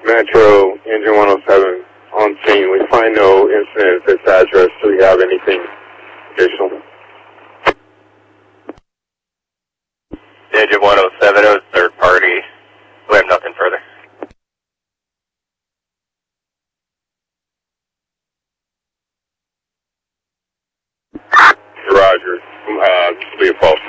Metro, Engine 107 on scene. We find no incident at this address. Do we have anything additional? Engine 107, it was third party. We have nothing further. Roger. This will be a false